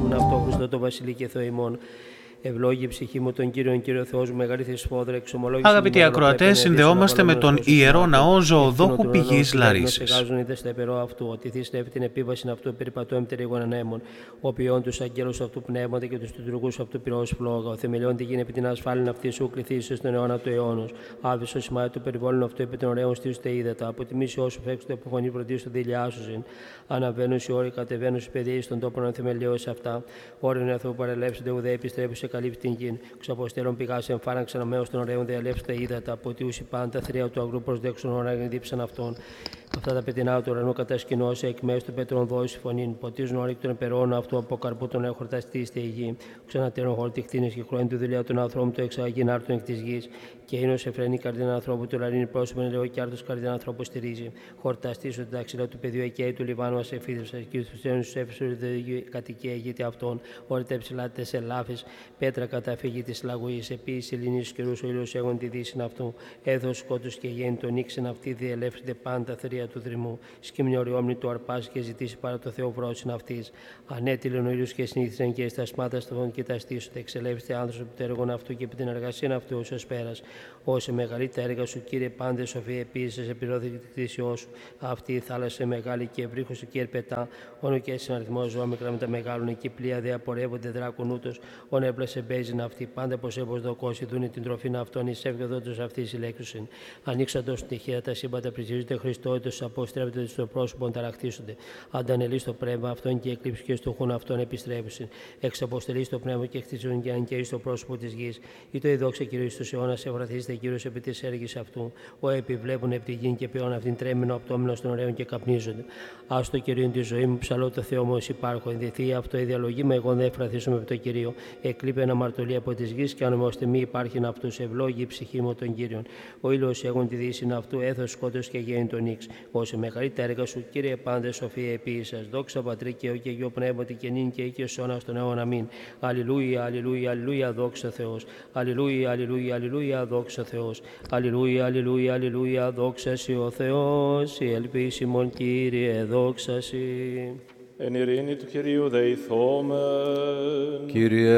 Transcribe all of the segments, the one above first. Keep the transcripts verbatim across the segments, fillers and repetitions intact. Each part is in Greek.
ευλογούμεν αυτό Χριστό το Βασιλεί και Θεό ημών. Ευλόγη ψυχή μου τον Κύριον, Κύριο Θεός μου, μεγαλύτερη σφόδρα, εξομολόγηση. Αγαπητοί ακροατές, συνδεόμαστε με τον Ιερό Ναό Ζωοδόχου Πηγής Λαρίσσης. Εγάζουν στα υπερό αυτού, ότι θύστευε την επίβαση αυτού, περιπατώ εμπτερίγων ανέμων. Ο ποιόν του αγγέλου αυτού πνεύματα και του λειτουργού αυτού πυρό φλόγα. Ο θεμελιών τη γίνει επί την ασφάλεια αυτή σου κληθήσει στον αιώνα του αιώνο. Άβυσο σημάδι του περιβόλου αυτού επί των ωραίων στήσου τε είδατα. Από τη μίση όσου φέξτε που φωνή προτί του δηλιάσουσιν. Αναβαίνουν οι όροι, κατεβαίνουν οι παιδείε στον τόπο να θεμελιώσει αυτά. Όρεν αθού παρελέψετε ουδέ επιστρέψει καλύπτει την γη. Ξαποστέλων πηγάς εμφάναξαν αμέσω των ωραίων διαλέψτε είδατα. Από τι ουσι πάντα θρία του αγρού προσδέξουν ώρα δίψαν αυτόν. Αυτά τα πετεινά του ουρανού κατασκηνώσει εκ μέσω του πέτρων δόση φωνήν. Ποτίζουν όροι των περών αυτού από καρπού τον έχορταστή στη γη. Ξανατέρων χόρτη χτίνη και χρόνια του δουλειά των ανθρώπων του εξαγεί νάρτων εκ τη γη. Και είναι ω εφραίνει καρδίνα ανθρώπου του λαρίνη πρόσωπον λέω και άρτο καρδίνα ανθρώπου στηρίζει. Χορταστή σου τα δαξιλά του πεδίου εκεί του Λιβάνου α εφίδευσα και του θένου του έφεσου κατοικία γήτη αυτών. Όρτε ψηλά τε ελάφη, πέτρα καταφύγη τη λαγωή. Επίση ελληνή καιρού ο ήλιο έγον τη δύση αυτού. Έδω σκότου και γέννη τον ήξεν αυτή διελεύσεται πάντα θρία του δρυμού. Σκυμνιοριόμνη του αρπάζει και ζητήσει παρά το Θεό βρόσιν αυτή. Ανέτειλεν ο ήλιο και συνήθισαν και στα σμάτα στον και τα στήσονται. Εξελεύστε άνθρωπο του έργων αυτού και επί την εργασία αυτού ω πέρα. Όσε μεγαλύτερα έργα σου, κύριε, πάντε σοφοί επίση επιρώθη τη κτήσιό σου. Αυτή η θάλασσα μεγάλη και ευρύχωση και ερπετά. Όνο και συναριθμό ζώα μικρά με τα μεγάλων εκεί πλοία δε απορρεύονται δράκων ούτω. Όν έπλασε μπέζιν αυτή. Πάντα πω έπω δούνε την τροφή αυτών ει εύγεδο του αυτή συλλέξουσιν. Ανοίξαντο τυχαία τα σύμπαντα πριζίζονται Χριστότητα, αποστρέφεται στο πρόσωπο ταραχτήσονται. Αντανελεί στο πνεύμα αυτών και εκλείψει και στο χούν αυτών επιστρέφουσιν. Εξαποστελεί στο πνεύμα και χτίζουν και αν και στο πρόσωπο τη γη. Ή το ειδόξα Κυρίω στου αιώνα ευραθίστε Κύριο επί τη έργη αυτού. Ο επιβλέπουν επί τη γη και ποιον αυτήν τρέμενο απτόμενο των ωραίων και καπνίζονται. Α το Κυρίο τη ζωή μου, ψαλώ το Θεό μου ω υπάρχω. Ενδυθεί αυτό η διαλογή με εγώ δεν εφραθίσουμε επί το Κυρίο. Εκλείπε ένα μαρτωλή από τη γη και αν ώστε μη υπάρχει αυτού ευλόγη η ψυχή μου των Κύριων. Ο ήλιο έγον τη δύση αυτού έθω σκότω και γέννη τον νίξ. Όσε μεγαλύτερα έργα σου, Κύριε, πάντε σοφία επί σα. Δόξα πατρί και ο και γιο πνεύματι και νυν και οίκαιο αιώνα στον αιώνα αμήν. Αλληλούια, αλληλούια, αλληλούια, δόξα Θεό. Αλληλούια, αλληλούια, αλληλούια, δόξα Θεό. Αλληλούια, αλληλούια, αλληλούια, δόξα σοι ο Θεό. Η ελπίσιμον Κύριε, δόξα σοι. Εν ειρήνη του Κυρίου δεηθόμεν. Κύριε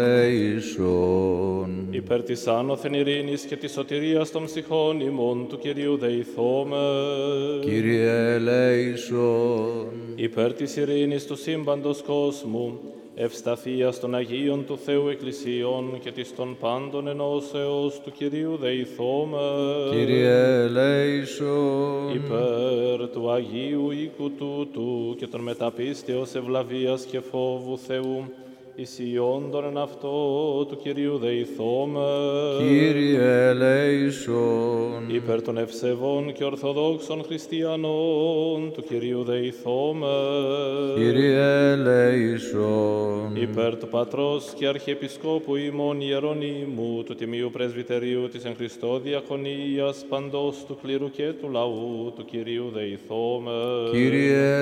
ελέησον. Υπέρ της άνωθεν ειρήνης και της σωτηρίας των ψυχών ημών του Κυρίου δεηθόμεν. Κύριε ελέησον. Υπέρ της ειρήνης του σύμπαντος κόσμου, ευσταθίας των Αγίων του Θεού Εκκλησιών και της των πάντων ενώσεως του Κυρίου δεηθόμεν. Κύριε ελέησον. Υπέρ του Αγίου οίκου τούτου και των μεταπίστεως ευλαβίας και φόβου Θεού, ισιόντων εν αυτό του Κυρίου δεηθόμεν. Κύριε ελέησον. Υπέρ των ευσεβών και ορθοδόξων χριστιανών του Κυρίου δεηθόμεν. Κύριε ελέησον. Υπέρ του Πατρός και Αρχιεπισκόπου ημών Ιερονύμου του Τιμίου Πρεσβυτερίου της εν Χριστώ Διακονίας παντός του κλήρου και του λαού του Κυρίου δεηθόμεν. Κύριε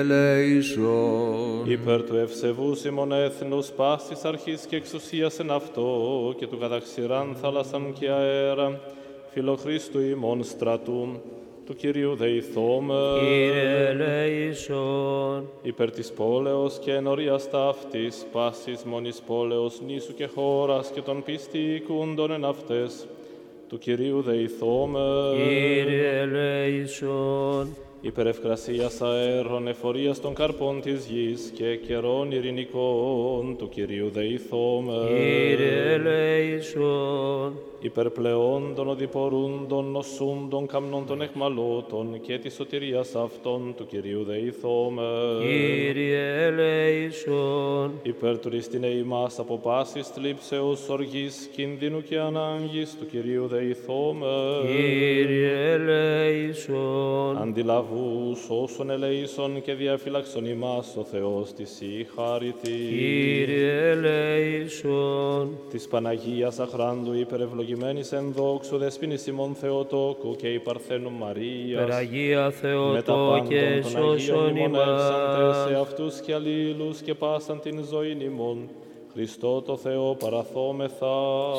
ελέησον. Υπέρ του ευσεβούς ημών έθνους πάσης αρχής και εξουσίας εν αυτό και του καταξηράν θάλασσαν και αέρα, φιλοχρίστου ημών στρατού, του Κυρίου δεηθόμεν. Κύριε ελέησον. Υπέρ της πόλεως και ενορίας ταύτης, πάσης μονής πόλεως, νήσου και χώρας και των πιστικούντων εν αυτές, του Κυρίου δεηθόμεν. Κύριε ελέησον. Υπέρ ευκρασίας αέρων, εφορίας των καρπών της γης και καιρών ειρηνικών, του Κυρίου δεηθόμεν. Κύριε ελέησον. Υπέρ πλεών των οδηπορούντων, νοσούντων, καμνών των εχμαλώτων και της σωτηρίας αυτών, του Κυρίου δεηθόμεν. Κύριε ελέησον. Υπέρ τουρίστην ημάς από πάσης θλίψεως, οργής, κινδύνου και ανάγκης, του Κυρίου δεηθόμεν. Κύριε ελέησον. Αντιλαβούς όσων ελέησον και διαφυλάξον ημάς ο Θεός της η χάρητη. Κύριε ελέησον. Της Παναγίας αχράντου υπερευλογημένης εν δόξου δεσποίνης ημών Θεοτόκου και η Παρθένου Μαρίας, Περαγία με τα πάντων Θεοτόκε των Αγίων σώσον ημών εύσαντες σε ημάς. αυτούς και αλλήλους και πάσαν την ζωήν ημών, Χριστό το Θεό παραθόμεθα.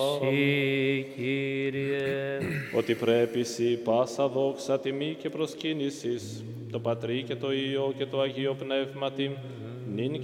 Συ, Κύριε. Ότι πρέπει σοι πάσα δόξα, τιμή και προσκύνησης, το Πατρί και το Υιό και το Αγίο Πνεύματι, νυν